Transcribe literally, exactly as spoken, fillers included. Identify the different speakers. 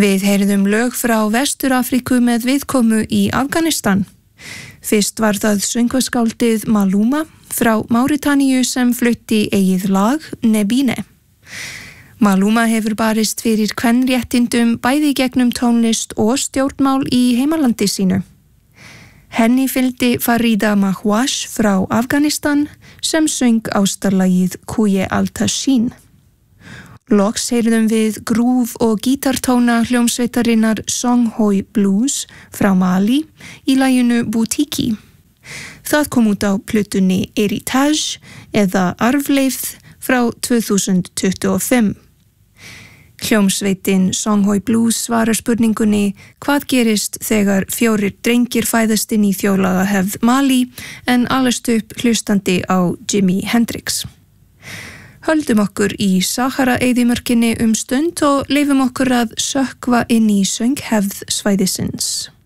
Speaker 1: Við heyrðum lög frá Vestur-Afríku með viðkomu í Afganistan. Fyrst var það söngvaskáldið Maluma frá Máritaníu sem flutti eigið lag Nebine. Maluma hefur barist fyrir kvenréttindum bæði gegnum tónlist og stjórnmál í heimalandi sínu. Henni fylgdi Farida Mahwash frá Afganistan sem söng ástarlagið Kuye Al-Tashin. Loks heyrðum við grúf- og gítartóna hljómsveitarinnar Songhoi Blues frá Mali í laginu Boutiki. Það kom út á plötunni Heritage eða Arfleifð frá tvö þúsund tuttugu og fimm. Hljómsveitin Songhoi Blues svarar spurningunni hvað gerist þegar fjórir drengir fæðast inn í þjóðlagahefð Mali en alast upp hlustandi á Jimi Hendrix. Höldum okkur í Sahara-eyðimörkinni um stund og leifum okkur að sökkva inn í sönghefð svæðisins.